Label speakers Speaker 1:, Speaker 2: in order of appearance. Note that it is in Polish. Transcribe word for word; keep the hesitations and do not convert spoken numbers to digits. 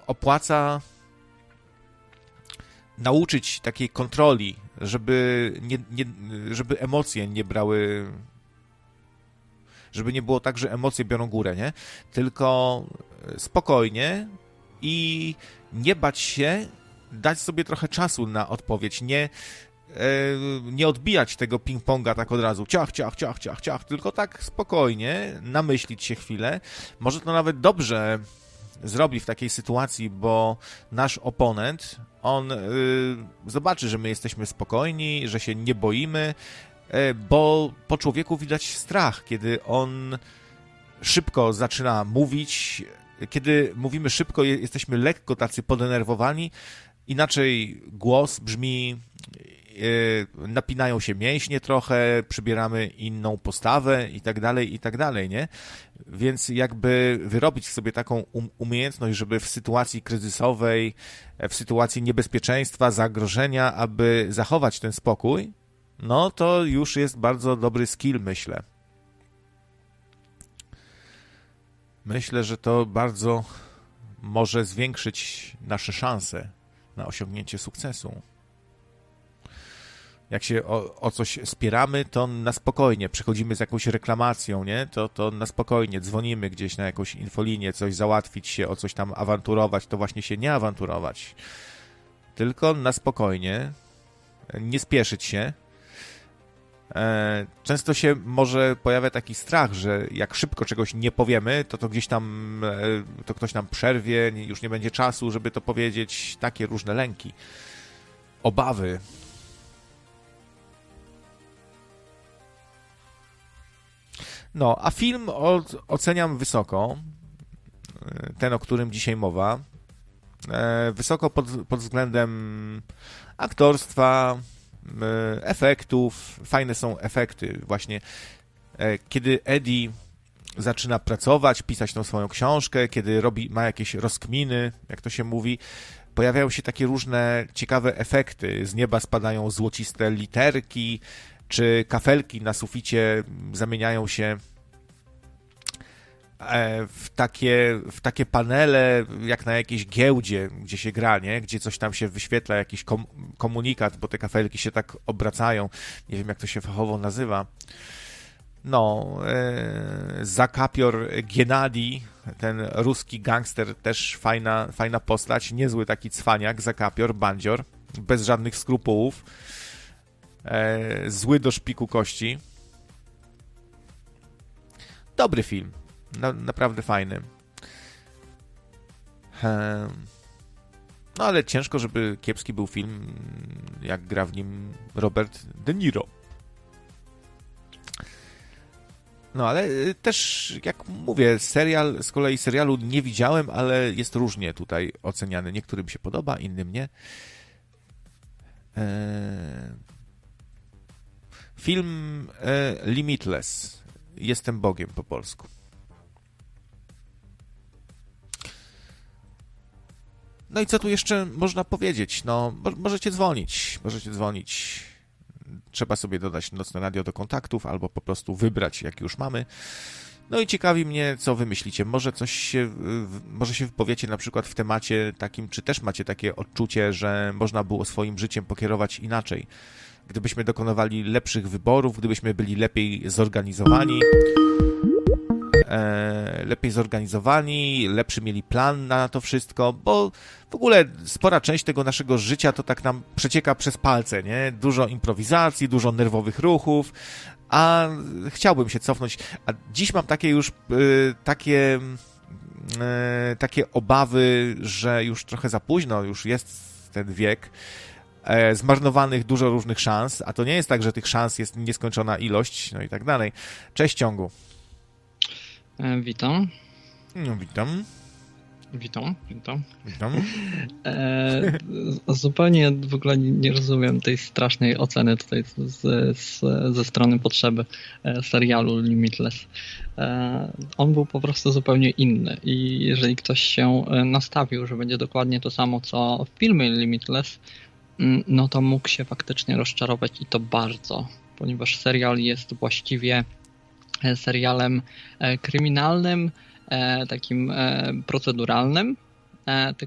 Speaker 1: opłaca nauczyć takiej kontroli, żeby, nie, nie, żeby emocje nie brały, żeby nie było tak, że emocje biorą górę, nie? Tylko spokojnie i nie bać się, dać sobie trochę czasu na odpowiedź, nie, nie odbijać tego ping-ponga tak od razu, ciach, ciach, ciach, ciach, ciach, tylko tak spokojnie, namyślić się chwilę. Może to nawet dobrze zrobi w takiej sytuacji, bo nasz oponent, on y, zobaczy, że my jesteśmy spokojni, że się nie boimy, y, bo po człowieku widać strach, kiedy on szybko zaczyna mówić, kiedy mówimy szybko, jesteśmy lekko tacy podenerwowani, inaczej głos brzmi, y, napinają się mięśnie trochę, przybieramy inną postawę i tak dalej, i tak dalej, nie? Więc jakby wyrobić sobie taką um- umiejętność, żeby w sytuacji kryzysowej, w sytuacji niebezpieczeństwa, zagrożenia, aby zachować ten spokój, no to już jest bardzo dobry skill, myślę. Myślę, że to bardzo może zwiększyć nasze szanse na osiągnięcie sukcesu. Jak się o, o coś spieramy, to na spokojnie przychodzimy z jakąś reklamacją, nie? To, to na spokojnie dzwonimy gdzieś na jakąś infolinię, coś załatwić się, o coś tam awanturować, to właśnie się nie awanturować. Tylko na spokojnie, nie spieszyć się. Często się może pojawia taki strach, że jak szybko czegoś nie powiemy, to to gdzieś tam, to ktoś nam przerwie, już nie będzie czasu, żeby to powiedzieć. Takie różne lęki, obawy. No, a film oceniam wysoko, ten, o którym dzisiaj mowa. Wysoko pod, pod względem aktorstwa, efektów. Fajne są efekty. Właśnie kiedy Eddie zaczyna pracować, pisać tą swoją książkę, kiedy robi, ma jakieś rozkminy, jak to się mówi, pojawiają się takie różne ciekawe efekty. Z nieba spadają złociste literki, czy kafelki na suficie zamieniają się w takie, w takie panele, jak na jakiejś giełdzie, gdzie się gra, nie? Gdzie coś tam się wyświetla, jakiś kom- komunikat, bo te kafelki się tak obracają. Nie wiem, jak to się fachowo nazywa. No, e, Zakapior Giennadi, ten ruski gangster, też fajna, fajna postać, niezły taki cwaniak, Zakapior, bandzior, bez żadnych skrupułów. E, zły do szpiku kości. Dobry film. Na, naprawdę fajny. E, no ale ciężko, żeby kiepski był film, jak gra w nim Robert De Niro. No ale też, jak mówię, serial, z kolei serialu nie widziałem, ale jest różnie tutaj oceniany. Niektórym się podoba, innym nie. E, Film e, Limitless. Jestem Bogiem po polsku. No i co tu jeszcze można powiedzieć? No, mo- możecie dzwonić. Możecie dzwonić. Trzeba sobie dodać Nocne Radio do kontaktów, albo po prostu wybrać, jak już mamy. No i ciekawi mnie, co wy myślicie. Może coś się, może się wypowiecie na przykład w temacie takim, czy też macie takie odczucie, że można było swoim życiem pokierować inaczej. Gdybyśmy dokonywali lepszych wyborów, gdybyśmy byli lepiej zorganizowani, e, lepiej zorganizowani, lepszy mieli plan na to wszystko, bo w ogóle spora część tego naszego życia to tak nam przecieka przez palce, nie? Dużo improwizacji, dużo nerwowych ruchów, a chciałbym się cofnąć, a dziś mam takie już y, takie y, takie obawy, że już trochę za późno, już jest ten wiek, e, zmarnowanych dużo różnych szans, a to nie jest tak, że tych szans jest nieskończona ilość, no i tak dalej. Cześć, Ciągu.
Speaker 2: E, witam.
Speaker 1: No, witam.
Speaker 2: Witam, witam.
Speaker 1: Witam.
Speaker 2: E, zupełnie w ogóle nie rozumiem tej strasznej oceny tutaj z, z, ze strony potrzeby serialu Limitless. E, on był po prostu zupełnie inny i jeżeli ktoś się nastawił, że będzie dokładnie to samo, co w filmie Limitless, no to mógł się faktycznie rozczarować i to bardzo, ponieważ serial jest właściwie serialem kryminalnym, takim proceduralnym,